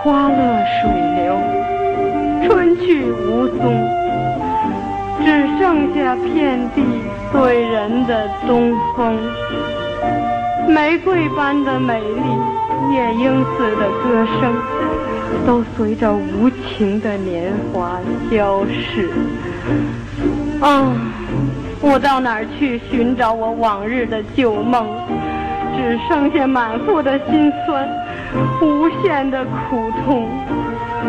花落水流，春去无踪，只剩下遍地醉人的东风。玫瑰般的美丽，夜莺似的歌声，都随着无情的年华消逝。我到哪儿去寻找我往日的旧梦？只剩下满腹的心酸，无限的苦痛。